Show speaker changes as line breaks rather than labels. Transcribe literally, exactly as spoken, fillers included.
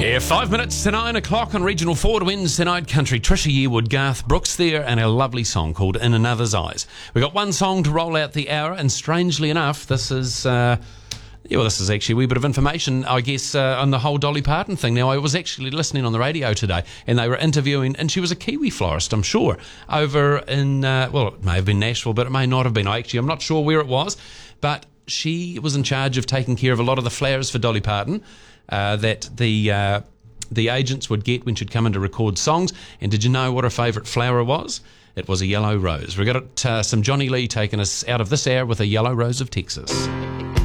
Yeah, five minutes to nine o'clock on Regional Four to win tonight. Country Trisha Yearwood, Garth Brooks there, and a lovely song called In Another's Eyes. We've got one song to roll out the hour, and strangely enough, this is... Uh, Yeah, well, this is actually a wee bit of information, I guess, uh, on the whole Dolly Parton thing. Now, I was actually listening on the radio today, and they were interviewing, and she was a Kiwi florist, I'm sure, over in, uh, well, it may have been Nashville, but it may not have been. I actually, I'm not sure where it was, but she was in charge of taking care of a lot of the flowers for Dolly Parton uh, that the uh, the agents would get when she'd come in to record songs. And did you know what her favourite flower was? It was a yellow rose. We've got uh, some Johnny Lee taking us out of this hour with a Yellow Rose of Texas.